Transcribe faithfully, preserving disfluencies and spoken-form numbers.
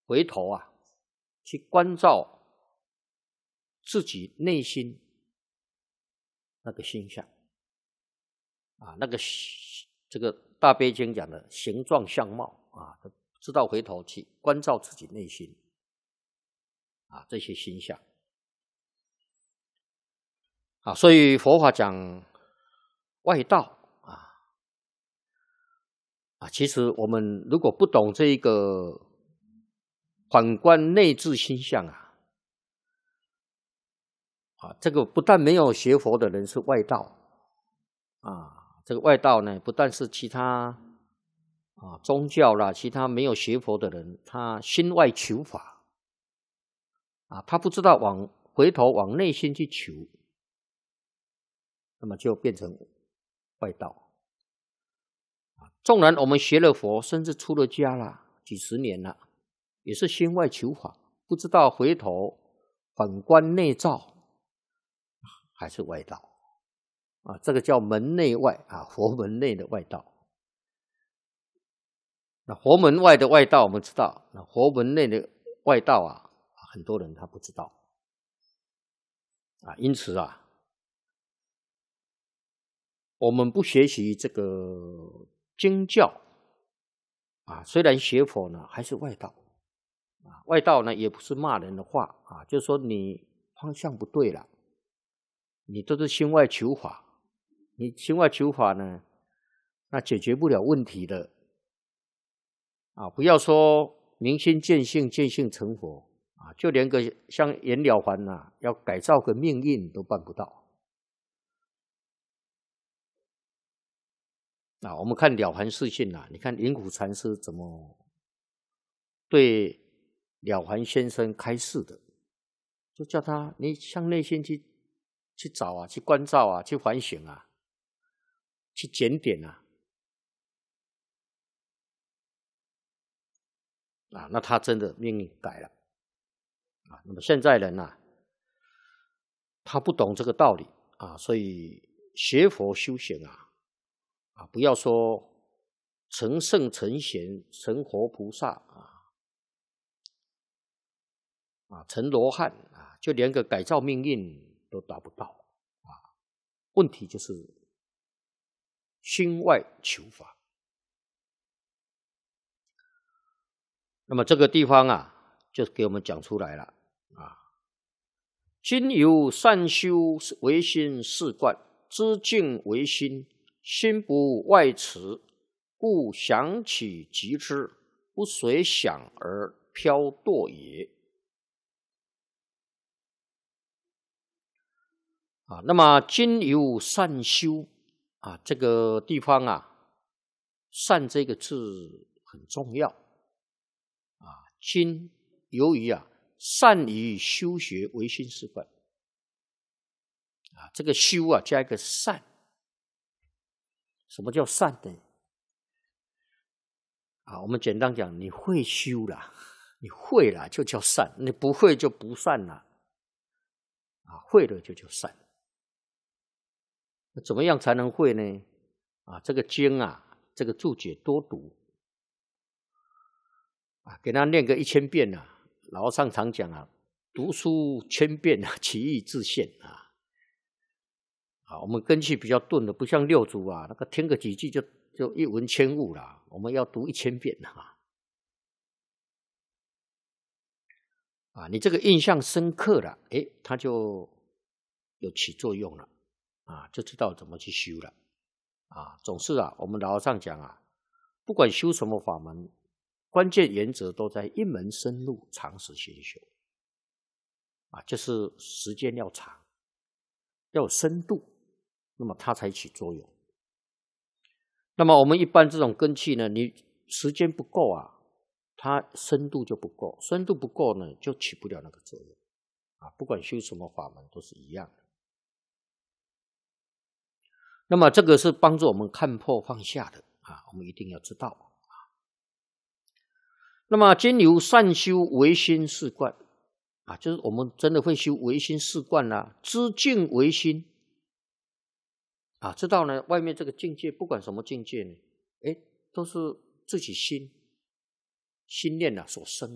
回头啊，去关照自己内心那个心相啊，那个这个大悲经讲的形状相貌啊，知道回头去关照自己内心啊这些心相啊，所以佛法讲外道啊啊，其实我们如果不懂这一个反观内自心相啊。啊，这个不但没有学佛的人是外道啊，这个外道呢，不但是其他啊宗教啦，其他没有学佛的人，他心外求法啊，他不知道往回头往内心去求，那么就变成外道啊。纵然我们学了佛，甚至出了家了几十年了，也是心外求法，不知道回头反观内照。还是外道啊，这个叫门内外啊，佛门内的外道。那佛门外的外道我们知道，那佛门内的外道啊，很多人他不知道啊，因此啊，我们不学习这个经教啊，虽然学佛呢，还是外道啊。外道呢，也不是骂人的话啊，就是说你方向不对了。你都是心外求法，你心外求法呢，那解决不了问题的啊！不要说明心见性，见性成佛啊，就连个像袁了凡呐、啊，要改造个命运都办不到啊！我们看了凡四训呐、啊，你看灵谷禅师怎么对了凡先生开示的，就叫他你向内心去。去找啊，去关照啊，去反省啊，去检点啊，啊，那他真的命运改了啊。那么现在人啊，他不懂这个道理啊，所以学佛修行啊，啊，不要说成圣成贤成活菩萨啊，啊，成罗汉啊，就连个改造命运都达不到啊。问题就是心外求法。那么这个地方啊，就给我们讲出来了啊。今由善修为心是观，知境为心，心不外驰，故想起即知，不随想而飘堕也。啊，那么今由善修啊，这个地方啊，善这个字很重要。啊，今由于啊善于修学唯心是观啊，这个修啊加一个善，什么叫善呢？啊，我们简单讲，你会修啦，你会啦就叫善，你不会就不善啦。啊，会了就叫善。那怎么样才能会呢？啊，这个经啊，这个注解多读。啊，给他念个一千遍啊，老和尚常讲啊，读书千遍啊，其义自现啊。啊，我们根器比较钝的，不像六祖啊，那个听个几句就就一闻千悟了。我们要读一千遍啊。啊，你这个印象深刻了，诶，它就有起作用了啊，就知道怎么去修了啊。总是啊，我们老和尚讲啊，不管修什么法门。关键原则都在一门深入，长时熏修啊，就是时间要长，要有深度，那么它才起作用。那么我们一般这种根器呢，你时间不够啊，它深度就不够，深度不够呢，就起不了那个作用啊。不管修什么法门都是一样的。那么这个是帮助我们看破放下的啊，我们一定要知道。那么今由善修唯心是观啊，就是我们真的会修唯心是观啦、啊，知境为心啊，知道呢外面这个境界不管什么境界呢，诶，都是自己心心念啊所生。